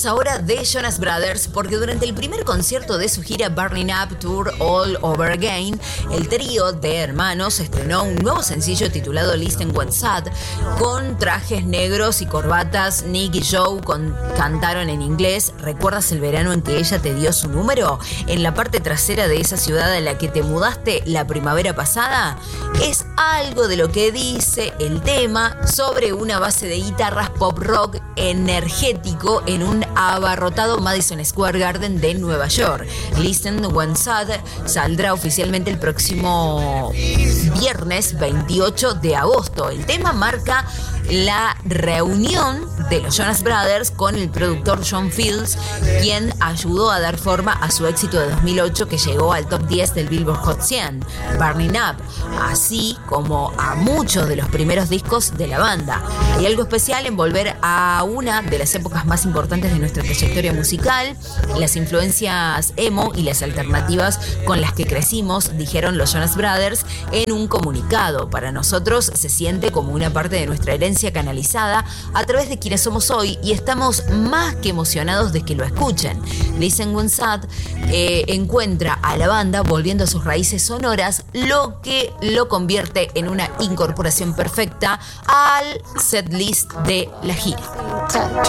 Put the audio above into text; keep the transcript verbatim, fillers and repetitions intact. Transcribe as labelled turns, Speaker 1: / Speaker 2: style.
Speaker 1: Hablemos ahora de Jonas Brothers, porque durante el primer concierto de su gira Burning Up Tour All Over Again, el trío de hermanos estrenó un nuevo sencillo titulado Listen What's Sad, con trajes negros y corbatas. Nick y Joe con, cantaron en inglés ¿Recuerdas el verano en que ella te dio su número? En la parte trasera de esa ciudad a la que te mudaste la primavera pasada. Es algo de lo que dice el tema, sobre una base de guitarras pop rock energético en un abarrotado Madison Square Garden de Nueva York. Listen When Sad saldrá oficialmente el próximo viernes veintiocho de agosto. El tema marca la reunión de los Jonas Brothers con el productor John Fields, quien ayudó a dar forma a su éxito de dos mil ocho que llegó al top diez del Billboard Hot cien, Burning Up, así como a muchos de los primeros discos de la banda. Hay algo especial en volver a una de las épocas más importantes de nuestra trayectoria musical, las influencias emo y las alternativas con las que crecimos, dijeron los Jonas Brothers en un comunicado. Para nosotros se siente como una parte de nuestra herencia canalizada a través de quienes somos hoy y estamos más que emocionados de que lo escuchen. Listen When Sad eh, encuentra a la banda volviendo a sus raíces sonoras, lo que lo convierte en una incorporación perfecta al setlist de la gira.